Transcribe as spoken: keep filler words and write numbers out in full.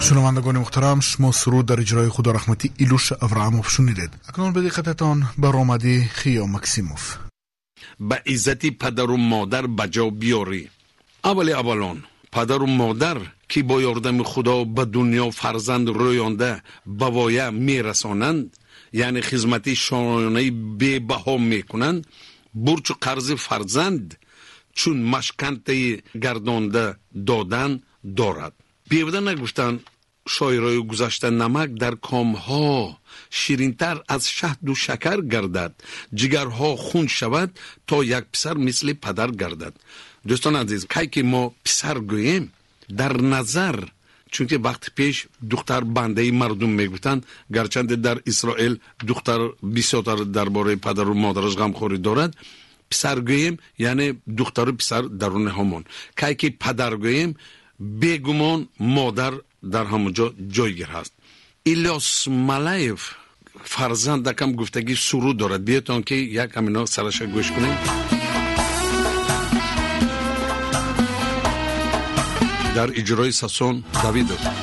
شنوندگان محترم، شما سرود در اجرای خدا رحمتی ایلوش ابراهیموف شنیدید. اکنون به دقتتان برآمده خیا مکسیموف. به عزت پدر و مادر بجا بیاری. اولی اولان پدر و مادر که با یاردم خدا به دنیا فرزند رویانده به وایه میرسانند، یعنی خدمتی شایانه بی بها میکنند، برچ و قرض فرزند چون مشکنته گردانده دادن دارد. بیوده نگوشتن شاعرای گذشته نمک در کامها شیرینتر از شهد و شکر گردد، جگرها خون شود تا یک پسر مثل پدر گردد. دوستان عزیز، که که ما پسر گوییم در نظر، چون که وقت پیش دختر بنده مردم میگفتن، گرچند در اسرائیل دختر بسیار درباره پدر و مادرش غمخوری دارد، پسر گوییم یعنی دختر و پسر درون همان. که که پدر گوییم بیگمان مادر در همونجا جایگیر هست. ایلیاس ملایف فرزند دکم گفتگی سرود دارد، بیایتان که یک همینا سرش گوش کنیم. در اجرای ساسون داوید